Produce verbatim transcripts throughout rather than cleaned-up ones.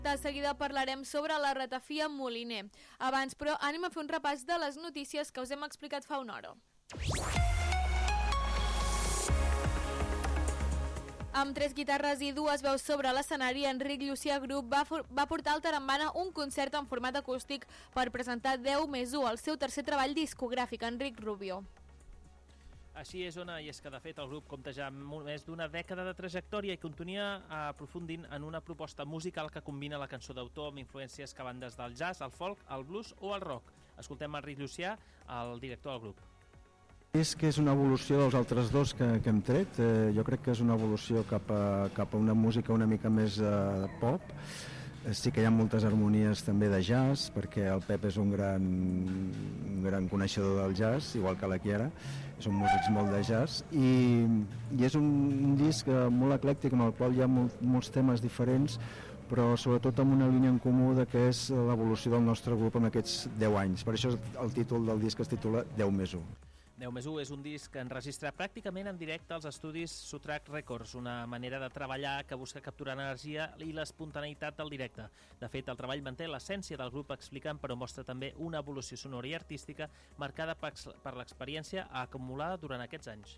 De seguida parlarem sobre la ratafia Moliner. Abans, però, anem a fer un repàs de les notícies que us hem explicat fa una hora. Amb tres guitarres i dues veus sobre l'escenari, Enric Llucià Group va, va portar al Tarambana un concert en format acústic per presentar deu més u, el seu tercer treball discogràfic. Enric Rubio. Així és, Ona, i és que de fet el grup compta ja amb més d'una dècada de trajectòria i continua aprofundint en una proposta musical que combina la cançó d'autor amb influències que van des del jazz, el folk, el blues o el rock. Escoltem Enric Llucià, el director del grup. És que és una evolució dels altres dos que, que hem tret. Eh, jo crec que és una evolució cap a, cap a una música una mica més eh, pop. Eh, sí que hi ha moltes harmonies també de jazz, perquè el Pep és un gran, un gran coneixedor del jazz, igual que la Chiara. Són músics molt de jazz i, i és un, un disc molt eclèctic en el qual hi ha molt, molts temes diferents, però sobretot amb una línia en comú de que és l'evolució del nostre grup en aquests deu anys. Per això el títol del disc es titula deu més u. deu més u és un disc enregistrat pràcticament en directe als estudis Sutrac Records, una manera de treballar que busca capturar l'energia i l'espontaneïtat del directe. De fet, el treball manté l'essència del grup explicant, però mostra també una evolució sonora i artística marcada per l'experiència acumulada durant aquests anys.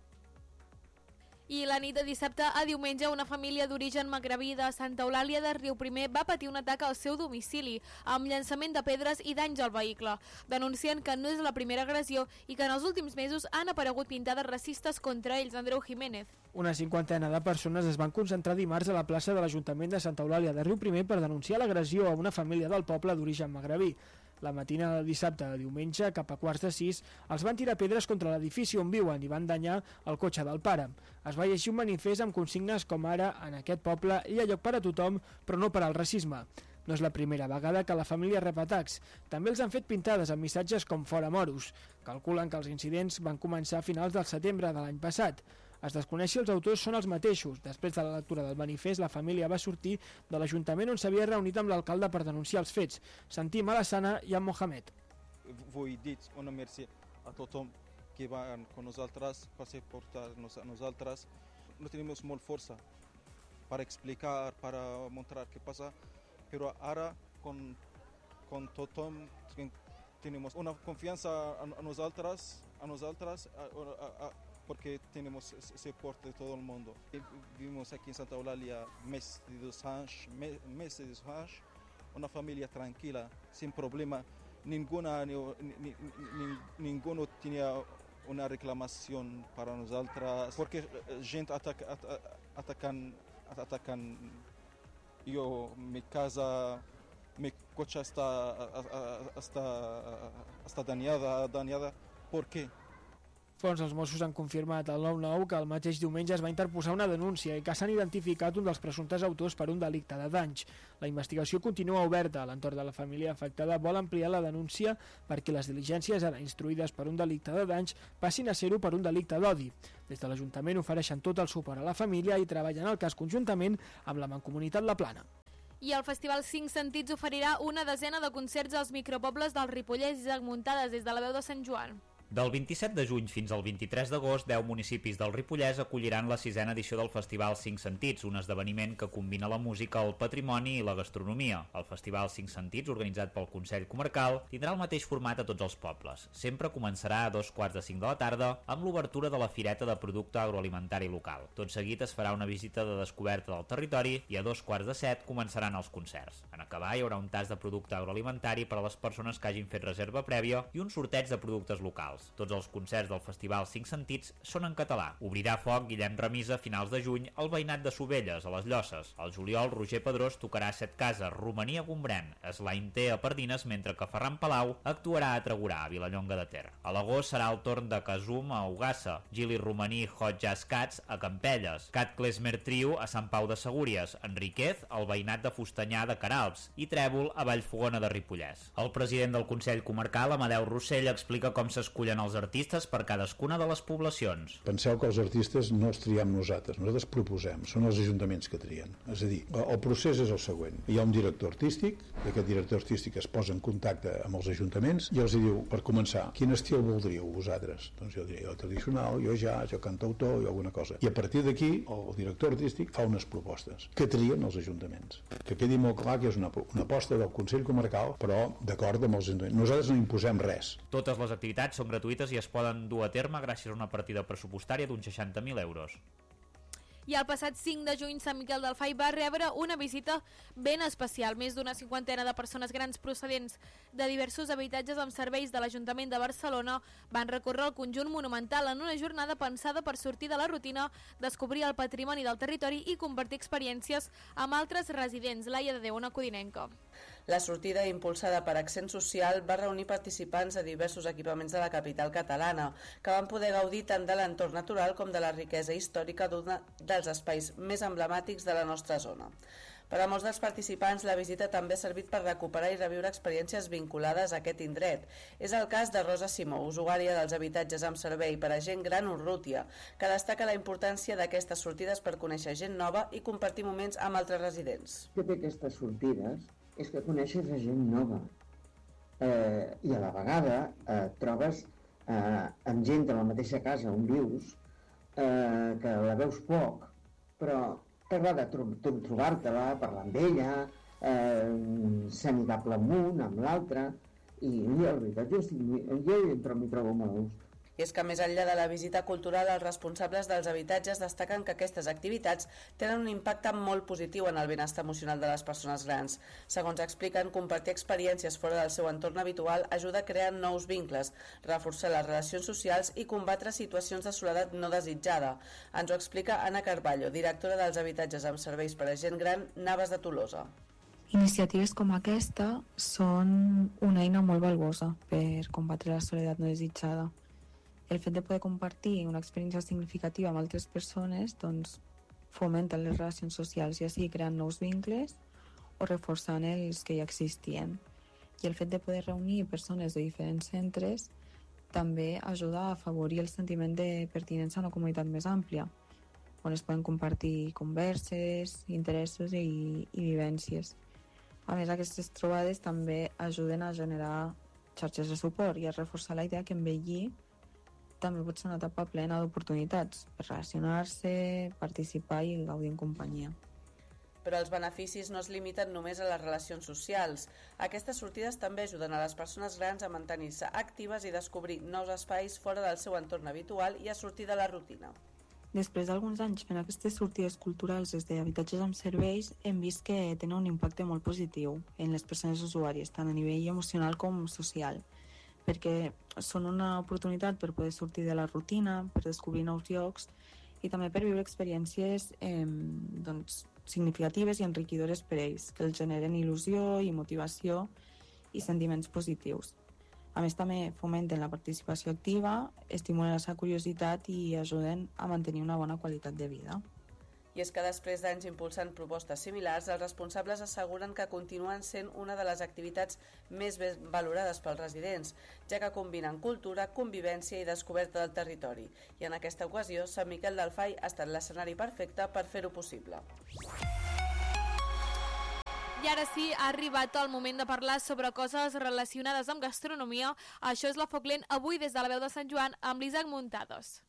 I la nit de dissabte a diumenge, una família d'origen magrebí de Santa Eulàlia de Riuprimer va patir un atac al seu domicili amb llançament de pedres i danys al vehicle. Denuncien que no és la primera agressió i que en els últims mesos han aparegut pintades racistes contra ells. Andreu Jiménez. Una cinquantena de persones es van concentrar dimarts a la plaça de l'Ajuntament de Santa Eulàlia de Riuprimer per denunciar l'agressió a una família del poble d'origen magrebí. La matina de dissabte a diumenge, cap a quarts de sis, els van tirar pedres contra l'edifici on viuen i van danyar el cotxe del pare. Es va llegir un manifest amb consignes com ara en aquest poble hi ha lloc per a tothom, però no per al racisme. No és la primera vegada que la família rep atacs. També els han fet pintades amb missatges com fora moros. Calculen que els incidents van començar a finals del setembre de l'any passat. Es desconeix si els autors són els mateixos. Després de la lectura del manifest, la família va sortir de l'Ajuntament on s'havia reunit amb l'alcalde per denunciar els fets. Sentim Alassana i en Mohamed. Vull dir una merci a tothom que van con nosaltres per suportar-nos a nosaltres. No tenim molt força per explicar, per mostrar què passa, però ara con, con tothom tenim una confiança a, a nosaltres, a nosaltres a, a, a, porque tenemos soporte de todo el mundo. Vivimos aquí en Santa Eulàlia més de dos anys, més de dos anys, una família tranquila, sin problema. Ninguna, ni, ni, ni, ninguno tenía una reclamación para nosotros, porque gente ataca, atacan, atacan yo, mi casa, mi coche está, está, está dañada, dañada. ¿Por qué? Fons dels Mossos han confirmat al nou nou que el mateix diumenge es va interposar una denúncia i que s'han identificat un dels presumptes autors per un delicte de danys. La investigació continua oberta. L'entorn de la família afectada vol ampliar la denúncia perquè les diligències ara instruïdes per un delicte de danys passin a ser-ho per un delicte d'odi. Des de l'Ajuntament ofereixen tot el suport a la família i treballen el cas conjuntament amb la Mancomunitat La Plana. I el Festival Cinc Sentits oferirà una desena de concerts als micropobles del Ripollès i muntades des de la veu de Sant Joan. Del vint-i-set de juny fins al vint-i-tres d'agost, deu municipis del Ripollès acolliran la sisena edició del Festival Cinc Sentits, un esdeveniment que combina la música, el patrimoni i la gastronomia. El Festival Cinc Sentits, organitzat pel Consell Comarcal, tindrà el mateix format a tots els pobles. Sempre començarà a dos quarts de cinc de la tarda amb l'obertura de la Fireta de Producte Agroalimentari Local. Tot seguit es farà una visita de descoberta del territori i a dos quarts de set començaran els concerts. En acabar hi haurà un tas de producte agroalimentari per a les persones que hagin fet reserva prèvia i un sorteig de productes locals. Tots els concerts del Festival Cinc Sentits són en català. Obrirà foc Guillem Remisa a finals de juny al veïnat de Sovelles, a les Llosses. Al juliol, Roger Pedrós tocarà a Setcases, Romaní a Gombrèn, Slain T a Pardines, mentre que Ferran Palau actuarà a Tregurà, a Vilallonga de Ter. A l'agost serà el torn de Casum a Ugassa, Gili Romaní Hot Jazz Cats a Campelles, Cat Klezmer Trio a Sant Pau de Segúries, Enriquez al veïnat de Fustanyà de Queralbs i Trèvol a Vallfogona de Ripollès. El president del Consell Comarcal, Amadeu Rossell, explica com s'escull escullen els artistes per cadascuna de les poblacions. Penseu que els artistes no els triem nosaltres, nosaltres proposem, són els ajuntaments que trien. És a dir, el procés és el següent. Hi ha un director artístic, aquest director artístic es posa en contacte amb els ajuntaments i els diu, per començar, quin estil voldríeu vosaltres? Doncs jo diria, jo tradicional, jo jazz, jo cantautor, jo alguna cosa. I a partir d'aquí, el director artístic fa unes propostes que trien els ajuntaments. Que quedi molt clar que és una, una aposta del Consell Comarcal, però d'acord amb els ajuntaments. Nosaltres no imposem res. Totes les activitats són gratuïtes i es poden dur a terme gràcies a una partida pressupostària d'uns seixanta mil euros. I el passat cinc de juny Sant Miquel del Fai va rebre una visita ben especial. Més d'una cinquantena de persones grans procedents de diversos habitatges amb serveis de l'Ajuntament de Barcelona van recórrer el conjunt monumental en una jornada pensada per sortir de la rutina, descobrir el patrimoni del territori i compartir experiències amb altres residents. Laia de Déu, una codinenca. La sortida, impulsada per Accent Social, va reunir participants de diversos equipaments de la capital catalana, que van poder gaudir tant de l'entorn natural com de la riquesa històrica d'un dels espais més emblemàtics de la nostra zona. Per a molts dels participants, la visita també ha servit per recuperar i reviure experiències vinculades a aquest indret. És el cas de Rosa Simó, usuària dels habitatges amb servei per a gent gran Urrutia, que destaca la importància d'aquestes sortides per conèixer gent nova i compartir moments amb altres residents. Que té aquestes sortides és que coneixes a gent nova eh, i a la vegada eh, trobes eh, amb gent de la mateixa casa on vius eh, que la veus poc, però t'agrada tro trobar-te-la, parlar amb ella, eh, ser amigable amb un, amb l'altre, i la veritat jo, estic, jo m'hi trobo molt a gust. I és que més enllà de la visita cultural, els responsables dels habitatges destaquen que aquestes activitats tenen un impacte molt positiu en el benestar emocional de les persones grans. Segons expliquen, compartir experiències fora del seu entorn habitual ajuda a crear nous vincles, reforçar les relacions socials i combatre situacions de soledat no desitjada. Ens ho explica Anna Carballo, directora dels habitatges amb serveis per a gent gran Navas de Tolosa. Iniciatives com aquesta són una eina molt valuosa per combatre la soledat no desitjada. El fet de poder compartir una experiència significativa amb altres persones doncs, fomenta les relacions socials, ja sigui creant nous vincles o reforçant els que ja existien. I el fet de poder reunir persones de diferents centres també ajuda a afavorir el sentiment de pertinença a una comunitat més àmplia, on es poden compartir converses, interessos i, i vivències. A més, aquestes trobades també ajuden a generar xarxes de suport i a reforçar la idea que envellir també pot ser una etapa plena d'oportunitats per relacionar-se, participar i gaudir en companyia. Però els beneficis no es limiten només a les relacions socials. Aquestes sortides també ajuden a les persones grans a mantenir-se actives i descobrir nous espais fora del seu entorn habitual i a sortir de la rutina. Després d'alguns anys fent aquestes sortides culturals des d'habitatges amb serveis, hem vist que tenen un impacte molt positiu en les persones usuàries, tant a nivell emocional com social, perquè són una oportunitat per poder sortir de la rutina, per descobrir nous llocs i també per viure experiències eh, doncs, significatives i enriquidores per ells, que els generen il·lusió i motivació i sentiments positius. A més, també fomenten la participació activa, estimulen la seva curiositat i ajuden a mantenir una bona qualitat de vida. I és que després d'anys impulsant propostes similars, els responsables asseguren que continuen sent una de les activitats més ben valorades pels residents, ja que combinen cultura, convivència i descoberta del territori. I en aquesta ocasió, Sant Miquel del Fai ha estat l'escenari perfecte per fer-ho possible. I ara sí, ha arribat el moment de parlar sobre coses relacionades amb gastronomia. Això és la Foc Lent, avui des de la veu de Sant Joan, amb l'Isaac Muntados.